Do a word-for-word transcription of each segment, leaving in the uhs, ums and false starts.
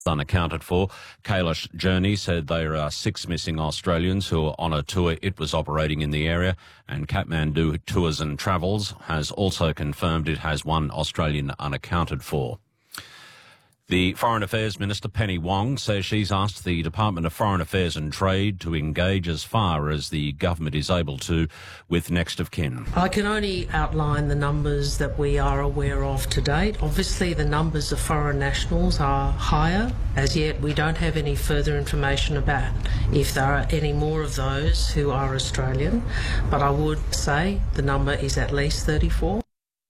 unaccounted for. Kailash Journey said there are six missing Australians who are on a tour it was operating in the area, and Kathmandu Tours and Travels has also confirmed it has one Australian unaccounted for. The Foreign Affairs Minister, Penny Wong, says she's asked the Department of Foreign Affairs and Trade to engage as far as the government is able to with next of kin. I can only outline the numbers that we are aware of to date. Obviously, the numbers of foreign nationals are higher. As yet, we don't have any further information about if there are any more of those who are Australian, but I would say the number is at least thirty-four.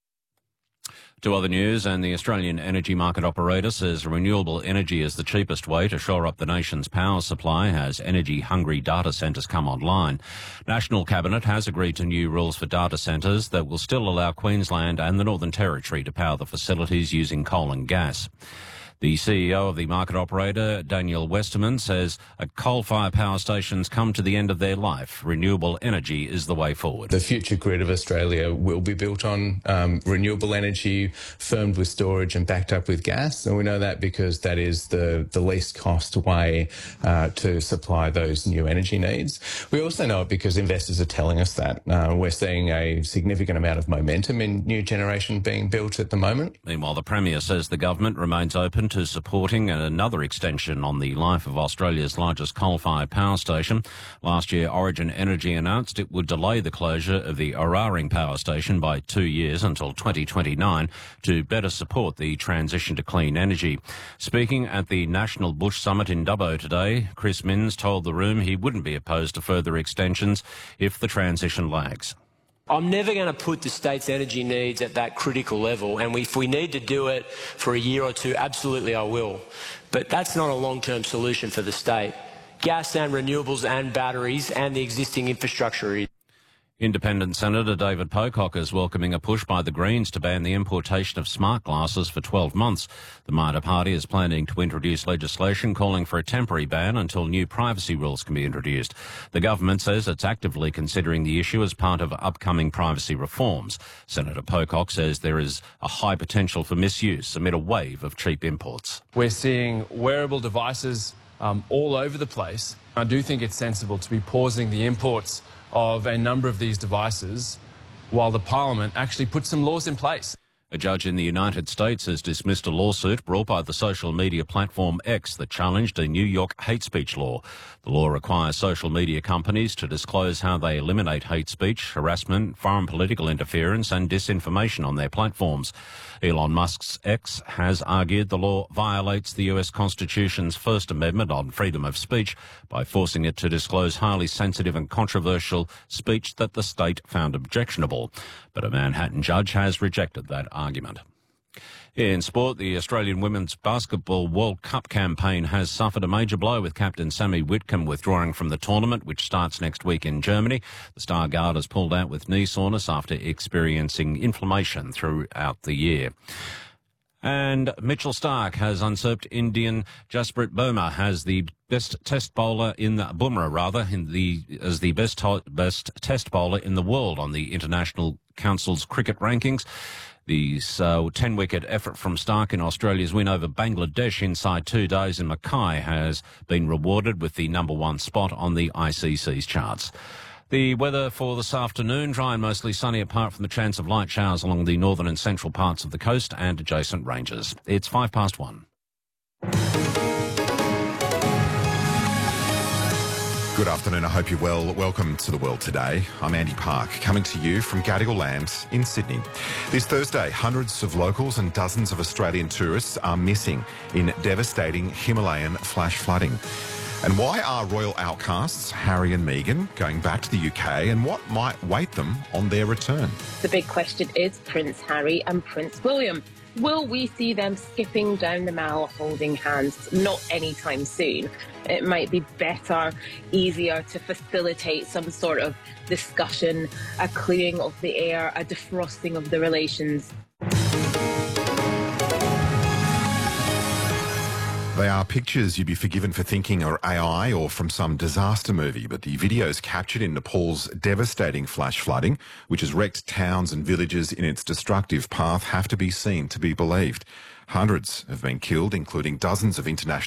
To other news, and the Australian Energy Market Operator says renewable energy is the cheapest way to shore up the nation's power supply as energy-hungry data centres come online. National Cabinet has agreed to new rules for data centres that will still allow Queensland and the Northern Territory to power the facilities using coal and gas. The C E O of the market operator, Daniel Westerman, says coal-fired power stations come to the end of their life. Renewable energy is the way forward. The future grid of Australia will be built on um, renewable energy, firmed with storage and backed up with gas. And we know that because that is the, the least cost way uh, to supply those new energy needs. We also know it because investors are telling us that. Uh, we're seeing a significant amount of momentum in new generation being built at the moment. Meanwhile, the Premier says the government remains open to supporting another extension on the life of Australia's largest coal-fired power station. Last year, Origin Energy announced it would delay the closure of the Eraring power station by two years until twenty twenty-nine to better support the transition to clean energy. Speaking at the National Bush Summit in Dubbo today, Chris Minns told the room he wouldn't be opposed to further extensions if the transition lags. I'm never going to put the state's energy needs at that critical level, and if we need to do it for a year or two, absolutely I will. But that's not a long-term solution for the state. Gas and renewables and batteries and the existing infrastructure is. Independent Senator David Pocock is welcoming a push by the Greens to ban the importation of smart glasses for twelve months. The Mater Party is planning to introduce legislation calling for a temporary ban until new privacy rules can be introduced. The government says it's actively considering the issue as part of upcoming privacy reforms. Senator Pocock says there is a high potential for misuse amid a wave of cheap imports. We're seeing wearable devices um, all over the place. I do think it's sensible to be pausing the imports of a number of these devices while the Parliament actually puts some laws in place. A judge in the United States has dismissed a lawsuit brought by the social media platform X that challenged a New York hate speech law. The law requires social media companies to disclose how they eliminate hate speech, harassment, foreign political interference and disinformation on their platforms. Elon Musk's X has argued the law violates the U S Constitution's First Amendment on freedom of speech by forcing it to disclose highly sensitive and controversial speech that the state found objectionable. But a Manhattan judge has rejected that argument. In sport, the Australian Women's Basketball World Cup campaign has suffered a major blow with captain Sammy Whitcomb withdrawing from the tournament, which starts next week in Germany. The Star Guard has pulled out with knee soreness after experiencing inflammation throughout the year. And Mitchell Starc has usurped Indian Jasprit Bumrah as the best test bowler in the Bumrah rather in the as the best to, best test bowler in the world on the International Council's cricket rankings. The uh, ten-wicket effort from Starc in Australia's win over Bangladesh inside two days in Mackay has been rewarded with the number one spot on the I C C's charts. The weather for this afternoon, dry and mostly sunny apart from the chance of light showers along the northern and central parts of the coast and adjacent ranges. It's five past one. Good afternoon, I hope you're well. Welcome to The World Today. I'm Andy Park, coming to you from Gadigal Land in Sydney. This Thursday, hundreds of locals and dozens of Australian tourists are missing in devastating Himalayan flash flooding. And why are royal outcasts Harry and Meghan going back to the U K, and what might wait them on their return? The big question is Prince Harry and Prince William. Will we see them skipping down the Mall holding hands? Not anytime soon. It might be better, easier to facilitate some sort of discussion, a clearing of the air, a defrosting of the relations. They are pictures you'd be forgiven for thinking are A I or from some disaster movie, but the videos captured in Nepal's devastating flash flooding, which has wrecked towns and villages in its destructive path, have to be seen to be believed. Hundreds have been killed, including dozens of international